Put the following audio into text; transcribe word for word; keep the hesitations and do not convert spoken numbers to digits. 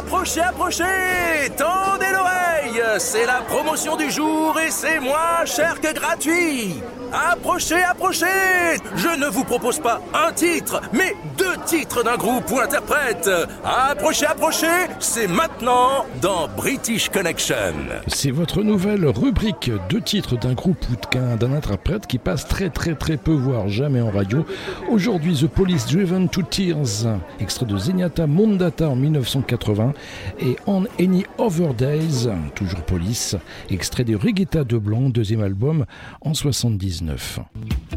Approchez, approchez, tendez l'oreille. C'est la promotion du jour et c'est moins cher que gratuit. Approchez, approchez. Je ne vous propose pas un titre, mais deux titres d'un groupe ou interprète. Approchez, approchez, c'est maintenant dans British Connection. C'est votre nouvelle rubrique, deux titres d'un groupe ou d'un interprète qui passe très très très peu, voire jamais en radio. Aujourd'hui, The Police Driven to Tears, extrait de Zenyatta Mondata en dix-neuf cent quatre-vingts, et On Any Other Days, toujours Police, extrait de Reggaetta de Blanc, deuxième album en soixante-dix-neuf.